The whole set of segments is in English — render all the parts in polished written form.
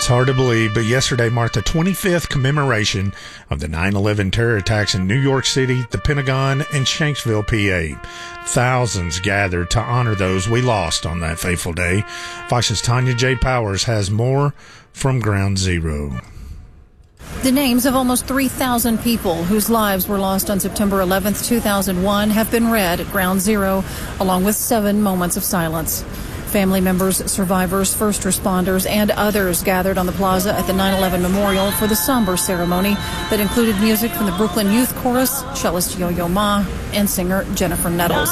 It's hard to believe, but yesterday marked the 25th commemoration of the 9/11 terror attacks in New York City, the Pentagon, and Shanksville, PA. Thousands gathered to honor those we lost on that fateful day. Fox's Tanya J. Powers has more from Ground Zero. The names of almost 3,000 people whose lives were lost on September 11th, 2001 have been read at Ground Zero, along with 7 moments of silence. Family members, survivors, first responders, and others gathered on the plaza at the 9/11 Memorial for the somber ceremony that included music from the Brooklyn Youth Chorus, cellist Yo-Yo Ma, and singer Jennifer Nettles.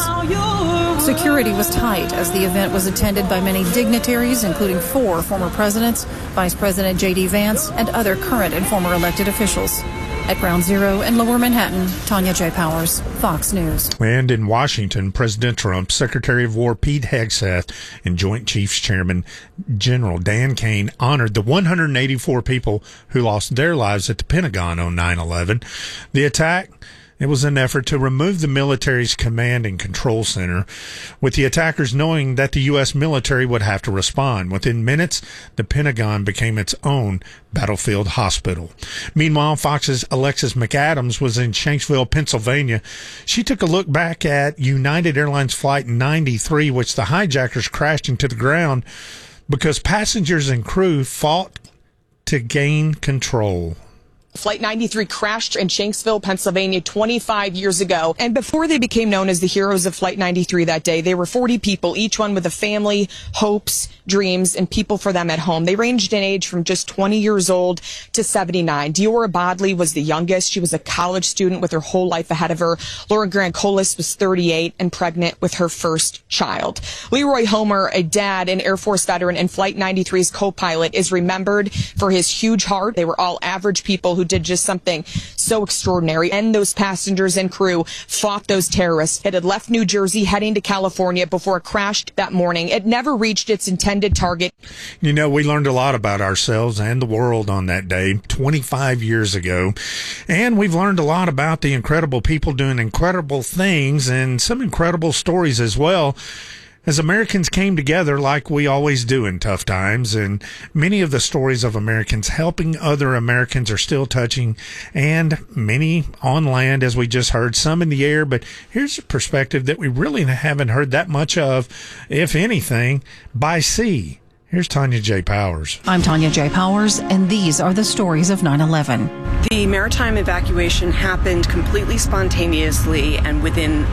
Security was tight as the event was attended by many dignitaries, including 4 former presidents, Vice President J.D. Vance, and other current and former elected officials. At Ground Zero in Lower Manhattan, Tanya J. Powers, Fox News. And in Washington, President Trump, Secretary of War Pete Hegseth, and Joint Chiefs Chairman General Dan Kane honored the 184 people who lost their lives at the Pentagon on 9/11. The attack, it was an effort to remove the military's command and control center, with the attackers knowing that the U.S. military would have to respond. Within minutes, the Pentagon became its own battlefield hospital. Meanwhile, Fox's Alexis McAdams was in Shanksville, Pennsylvania. She took a look back at United Airlines Flight 93, which the hijackers crashed into the ground because passengers and crew fought to gain control. Flight 93 crashed in Shanksville, Pennsylvania 25 years ago. And before they became known as the heroes of Flight 93 that day, they were 40 people, each one with a family, hopes, dreams, and people for them at home. They ranged in age from just 20 years old to 79. Diora Bodley was the youngest. She was a college student with her whole life ahead of her. Laura Grant-Colas was 38 and pregnant with her first child. Leroy Homer, a dad, an Air Force veteran, and Flight 93's co-pilot, is remembered for his huge heart. They were all average people who did just something so extraordinary. And those passengers and crew fought those terrorists. It had left New Jersey heading to California before it crashed that morning. It never reached its intended target. You know, we learned a lot about ourselves and the world on that day 25 years ago. And we've learned a lot about the incredible people doing incredible things and some incredible stories as well, as Americans came together like we always do in tough times. And many of the stories of Americans helping other Americans are still touching, and many on land, as we just heard, some in the air. But here's a perspective that we really haven't heard that much of, if anything, by sea. Here's Tanya J. Powers. I'm Tanya J. Powers, and these are the stories of 9/11. The maritime evacuation happened completely spontaneously and within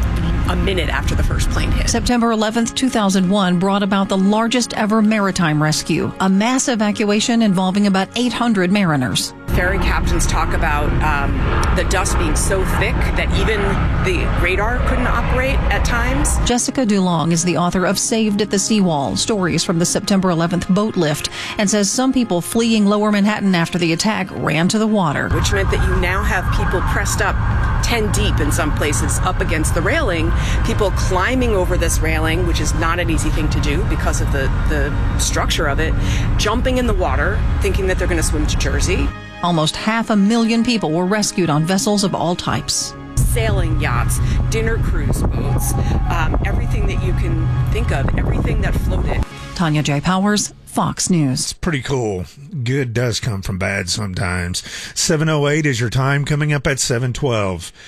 a minute after the first plane hit. September 11th, 2001 brought about the largest ever maritime rescue, a mass evacuation involving about 800 mariners. Ferry captains talk about the dust being so thick that even the radar couldn't operate at times. Jessica DuLong is the author of Saved at the Seawall, Stories from the September 11th Boat Lift, and says some people fleeing Lower Manhattan after the attack ran to the water. Which meant that you now have people pressed up 10 deep in some places up against the railing, people climbing over this railing, which is not an easy thing to do because of the structure of it, jumping in the water, thinking that they're going to swim to Jersey. Almost 500,000 people were rescued on vessels of all types. Sailing yachts, dinner cruise boats, everything that you can think of, everything that floated. Tanya J. Powers, Fox News. It's pretty cool. Good does come from bad sometimes. 7:08 is your time, coming up at 7:12.